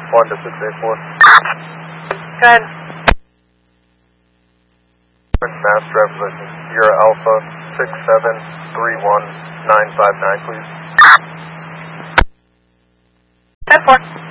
1 to 684. Go ahead. Mass driver's license, Sierra Alpha 6731959, please. 10-4.